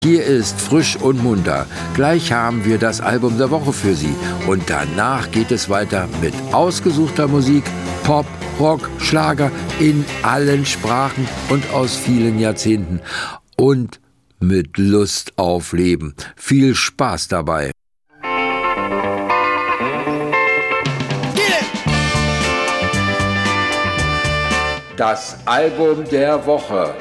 Hier ist Frisch und Munter. Gleich haben wir das Album der Woche für Sie. Und danach geht es weiter mit ausgesuchter Musik, Pop, Rock, Schlager in allen Sprachen und aus vielen Jahrzehnten. Und mit Lust auf Leben. Viel Spaß dabei. Das Album der Woche.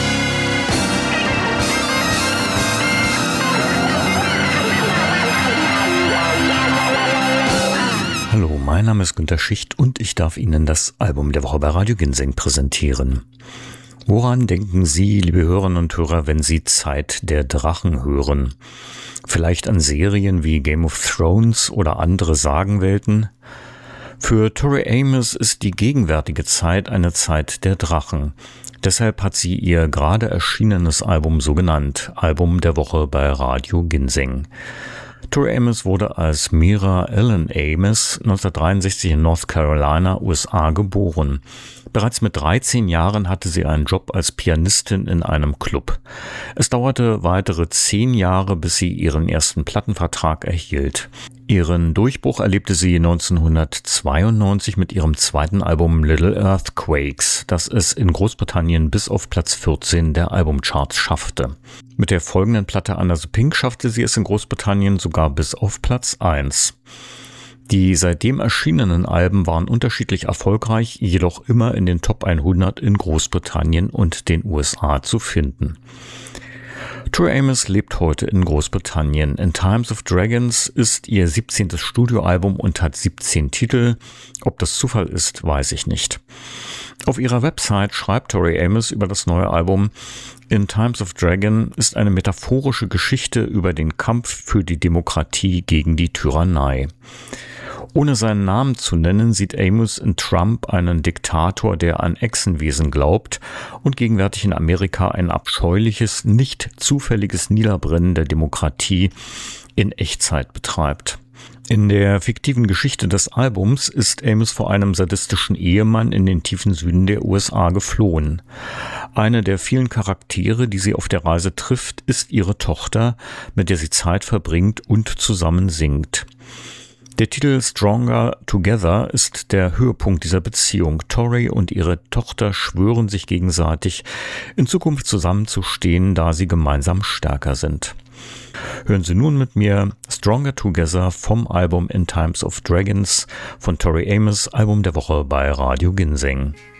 Hallo, mein Name ist Günter Schicht und ich darf Ihnen das Album der Woche bei Radio Ginseng präsentieren. Woran denken Sie, liebe Hörerinnen und Hörer, wenn Sie Zeit der Drachen hören? Vielleicht an Serien wie Game of Thrones oder andere Sagenwelten? Für Tori Amos ist die gegenwärtige Zeit eine Zeit der Drachen. Deshalb hat sie ihr gerade erschienenes Album so genannt, Album der Woche bei Radio Ginseng. Tori Amos wurde als Mira Ellen Amos 1963 in North Carolina, USA geboren. Bereits mit 13 Jahren hatte sie einen Job als Pianistin in einem Club. Es dauerte weitere 10 Jahre, bis sie ihren ersten Plattenvertrag erhielt. Ihren Durchbruch erlebte sie 1992 mit ihrem zweiten Album Little Earthquakes, das es in Großbritannien bis auf Platz 14 der Albumcharts schaffte. Mit der folgenden Platte Under the Pink schaffte sie es in Großbritannien sogar bis auf Platz 1. Die seitdem erschienenen Alben waren unterschiedlich erfolgreich, jedoch immer in den Top 100 in Großbritannien und den USA zu finden. Tori Amos lebt heute in Großbritannien. In Times of Dragons ist ihr 17. Studioalbum und hat 17 Titel. Ob das Zufall ist, weiß ich nicht. Auf ihrer Website schreibt Tori Amos über das neue Album: In Times of Dragon ist eine metaphorische Geschichte über den Kampf für die Demokratie gegen die Tyrannei. Ohne seinen Namen zu nennen, sieht Amos in Trump einen Diktator, der an Echsenwesen glaubt und gegenwärtig in Amerika ein abscheuliches, nicht zufälliges Niederbrennen der Demokratie in Echtzeit betreibt. In der fiktiven Geschichte des Albums ist Amos vor einem sadistischen Ehemann in den tiefen Süden der USA geflohen. Eine der vielen Charaktere, die sie auf der Reise trifft, ist ihre Tochter, mit der sie Zeit verbringt und zusammen singt. Der Titel Stronger Together ist der Höhepunkt dieser Beziehung. Tori und ihre Tochter schwören sich gegenseitig, in Zukunft zusammenzustehen, da sie gemeinsam stärker sind. Hören Sie nun mit mir Stronger Together vom Album In Times of Dragons von Tori Amos, Album der Woche bei Radio Ginseng.